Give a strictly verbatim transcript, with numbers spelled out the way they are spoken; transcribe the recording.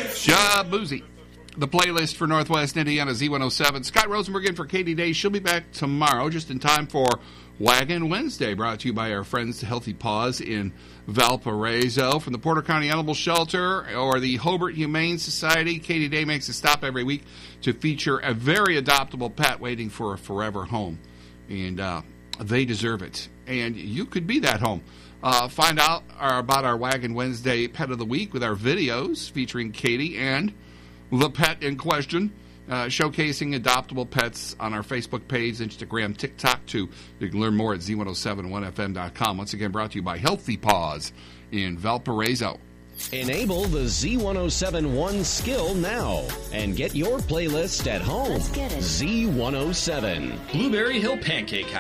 Shabuzi. The playlist for Northwest Indiana Z one oh seven. Scott Rosenberg in for Katie Day. She'll be back tomorrow just in time for Wagon Wednesday, brought to you by our friends Healthy Paws in Valparaiso. From the Porter County Animal Shelter or the Hobart Humane Society, Katie Day makes a stop every week to feature a very adoptable pet waiting for a forever home. And uh, they deserve it. And you could be that home. Uh, find out about our Wagon Wednesday Pet of the Week with our videos featuring Katie and the pet in question, uh, showcasing adoptable pets on our Facebook page, Instagram, TikTok, too. You can learn more at Z one oh seven one F M dot com. Once again, brought to you by Healthy Paws in Valparaiso. Enable the Z one oh one skill now and get your playlist at home. Let's get it. Z one oh seven. Blueberry Hill Pancake House.